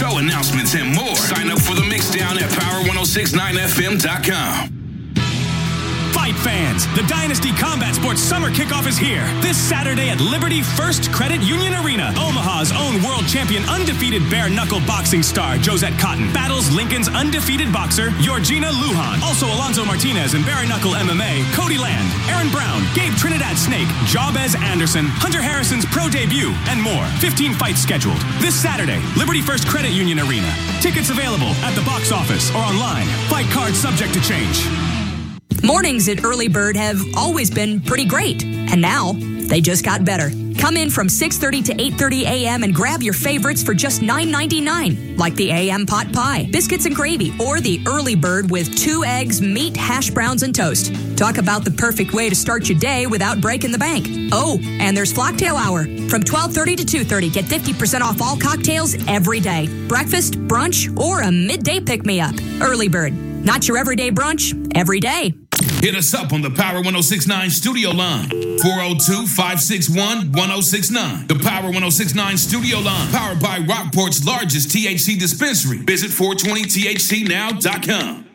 show announcements, and more. Sign up for the Mixdown at power1069fm.com. Fight fans, the Dynasty Combat Sports Summer Kickoff is here. This Saturday at Liberty First Credit Union Arena. Omaha's own world champion, undefeated bare-knuckle boxing star Josette Cotton battles Lincoln's undefeated boxer, Georgina Lujan. Also Alonzo Martinez in bare-knuckle MMA, Cody Land, Aaron Brown, Gabe Trinidad Snake, Jabez Anderson, Hunter Harrison's pro debut, and more. 15 fights scheduled. This Saturday, Liberty First Credit Union Arena. Tickets available at the box office or online. Fight cards subject to change. Mornings at Early Bird have always been pretty great, and now they just got better. Come in from 6:30 to 8:30 a.m. and grab your favorites for just $9.99, like the AM pot pie, biscuits and gravy, or the Early Bird with 2 eggs, meat, hash browns, and toast. Talk about the perfect way to start your day without breaking the bank. Oh, and there's Flocktail Hour. From 12:30 to 2:30, get 50% off all cocktails every day. Breakfast, brunch, or a midday pick-me-up. Early Bird. Not your everyday brunch, every day. Hit us up on the Power 1069 studio line, 402-561-1069. The Power 1069 studio line, powered by Rockport's largest THC dispensary. Visit 420thcnow.com.